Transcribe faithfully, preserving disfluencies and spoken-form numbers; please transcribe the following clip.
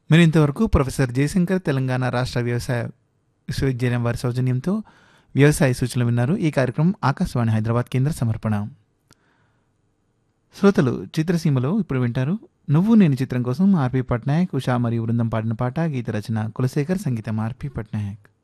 మీరు ఇంతవరకు ప్రొఫెసర్ జయశంకర్ తెలంగాణ రాష్ట్ర వ్యవసాయ విశ్వవిద్యాలయం వారి సౌజన్యంతో వ్యవసాయ సూచనలు విన్నారు. ఈ కార్యక్రమం ఆకాశవాణి హైదరాబాద్ కేంద్ర సమర్పణ. శ్రోతలు, చిత్రసీమలో ఇప్పుడు వింటారు నువ్వు నేను చిత్రం కోసం ఆర్పి పట్నాయక్, ఉషా మరియు బృందం పాడిన పాట. గీత రచన కులశేఖర్, సంగీతం ఆర్పి పట్నాయక్.